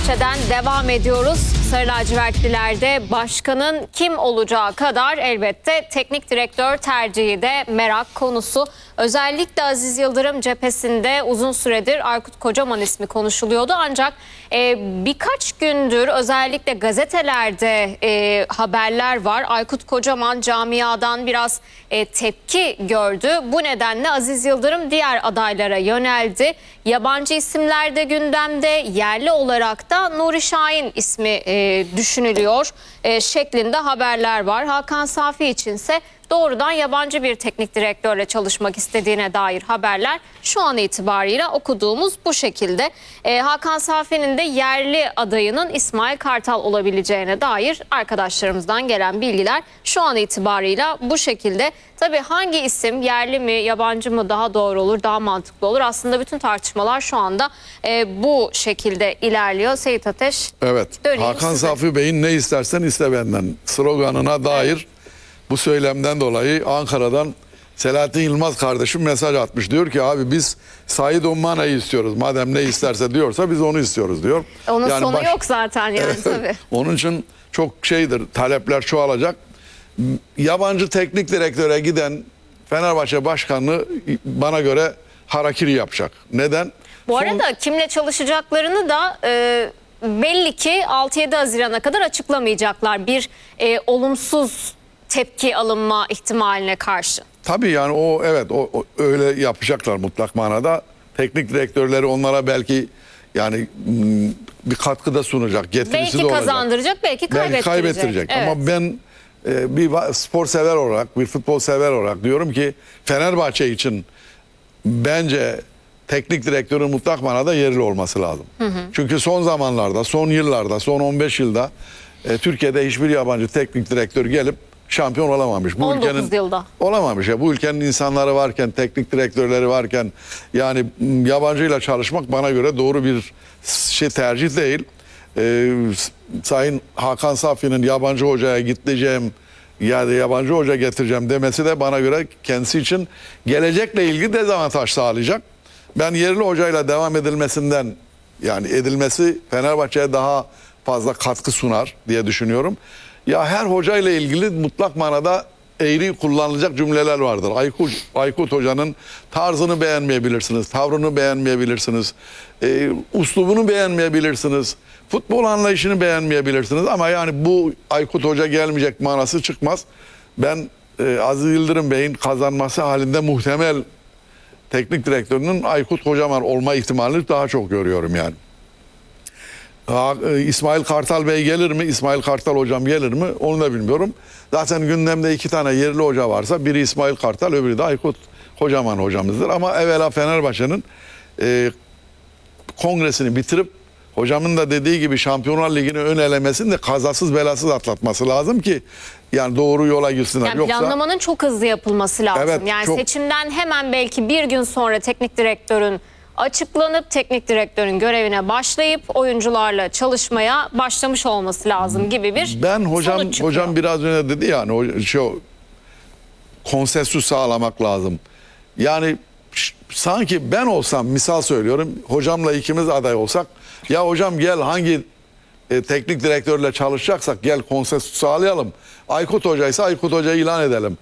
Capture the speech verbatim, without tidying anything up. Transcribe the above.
Fenerbahçe'den devam ediyoruz. Sarı lacivertlilerde başkanın kim olacağı kadar elbette teknik direktör tercihi de merak konusu. Özellikle Aziz Yıldırım cephesinde uzun süredir Aykut Kocaman ismi konuşuluyordu. Ancak e, birkaç gündür özellikle gazetelerde e, haberler var. Aykut Kocaman camiadan biraz e, tepki gördü. Bu nedenle Aziz Yıldırım diğer adaylara yöneldi. Yabancı isimler de gündemde, yerli olarak da Nuri Şahin ismi e, düşünülüyor e, şeklinde haberler var. Hakan Safi içinse doğrudan yabancı bir teknik direktörle çalışmak istediğine dair haberler şu an itibarıyla okuduğumuz bu şekilde. E, Hakan Safi'nin de yerli adayının İsmail Kartal olabileceğine dair arkadaşlarımızdan gelen bilgiler şu an itibarıyla bu şekilde. Tabii hangi isim yerli mi yabancı mı daha doğru olur, daha mantıklı olur? Aslında bütün tartışmalar şu anda e, bu şekilde ilerliyor. Seyit Ateş. Evet. Hakan size. Safi Bey'in ne istersen iste benden sloganına dair evet. Bu söylemden dolayı Ankara'dan Selahattin Yılmaz kardeşim mesaj atmış. Diyor ki abi biz Said Ommana'yı istiyoruz. Madem ne isterse diyorsa biz onu istiyoruz diyor. Onun yani sonu baş... yok zaten yani tabii. Onun için çok şeydir, talepler çoğalacak. Yabancı teknik direktöre giden Fenerbahçe başkanı bana göre harakiri yapacak. Neden? Bu Son... arada kimle çalışacaklarını da e, belli ki altı yedi Haziran'a kadar açıklamayacaklar. Bir e, olumsuz tepki alınma ihtimaline karşı. Tabii yani o evet o, o öyle yapacaklar mutlak manada. Teknik direktörleri onlara belki yani bir katkıda sunacak, getirisi belki de olacak. Kazandıracak, belki kaybettirecek. Belki kaybettirecek. Evet. Ama ben e, bir spor sever olarak, bir futbol sever olarak diyorum ki Fenerbahçe için bence teknik direktörün mutlak manada yerli olması lazım. Hı hı. Çünkü son zamanlarda, son yıllarda, son on beş yılda e, Türkiye'de hiçbir yabancı teknik direktör gelip şampiyon olamamış. Bu on dokuz ülkenin yılda. Olamamış ya. Bu ülkenin insanları varken, teknik direktörleri varken yani yabancıyla çalışmak bana göre doğru bir şey tercih değil. Ee, Sayın Hakan Safi'nin yabancı hocaya gideceğim ya da yabancı hoca getireceğim demesi de bana göre kendisi için gelecekle ilgili dezavantaj sağlayacak. Ben yerli hocayla devam edilmesinden yani edilmesi Fenerbahçe'ye daha fazla katkı sunar diye düşünüyorum. Ya her hocayla ilgili mutlak manada eğri kullanılacak cümleler vardır. Aykut, Aykut Hoca'nın tarzını beğenmeyebilirsiniz, tavrını beğenmeyebilirsiniz, e, uslubunu beğenmeyebilirsiniz, futbol anlayışını beğenmeyebilirsiniz. Ama yani bu Aykut Hoca gelmeyecek manası çıkmaz. Ben e, Aziz Yıldırım Bey'in kazanması halinde muhtemel teknik direktörünün Aykut Kocaman olma ihtimalini daha çok görüyorum yani. İsmail Kartal Bey gelir mi? İsmail Kartal hocam gelir mi? Onu da bilmiyorum. Zaten gündemde iki tane yerli hoca varsa biri İsmail Kartal, öbürü de Aykut Kocaman hocamızdır. Ama evvela Fenerbahçe'nin e, kongresini bitirip hocamın da dediği gibi Şampiyonlar Ligi'ni ön elemesini de kazasız belasız atlatması lazım ki yani doğru yola gitsinler. Yani Yoksa planlamanın çok hızlı yapılması lazım. Evet, yani çok... seçimden hemen belki bir gün sonra teknik direktörün açıklanıp teknik direktörün görevine başlayıp oyuncularla çalışmaya başlamış olması lazım gibi bir ben hocam sonuç çıkıyor. Hocam biraz önce dedi yani o şu konsensüs sağlamak lazım. Yani sanki ben olsam misal söylüyorum hocamla ikimiz aday olsak ya hocam gel hangi e, teknik direktörle çalışacaksak gel konsensüs sağlayalım. Aykut Hoca ise Aykut Hoca ilan edelim.